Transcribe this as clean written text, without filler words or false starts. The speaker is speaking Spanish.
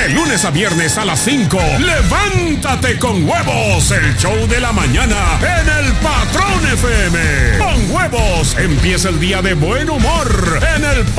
De lunes a viernes a las 5, levántate con huevos, el show de la mañana en el Patrón FM. Con huevos, empieza el día de buen humor en el